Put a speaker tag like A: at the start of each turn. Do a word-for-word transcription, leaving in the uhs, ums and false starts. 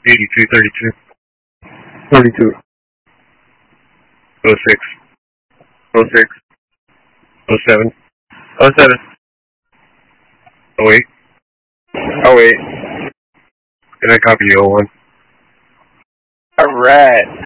A: eighty-two thirty-two.
B: forty-two.
A: oh six.
B: oh six.
A: oh seven.
B: oh seven.
A: oh eight.
B: oh eight.
A: And I copy oh one.
B: Alright.